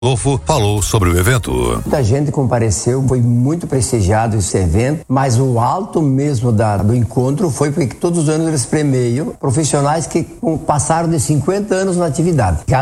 Lofo falou sobre o evento. Muita gente compareceu, foi muito prestigiado esse evento, mas o alto mesmo do encontro foi porque todos os anos eles premiam profissionais que passaram de 50 anos na atividade.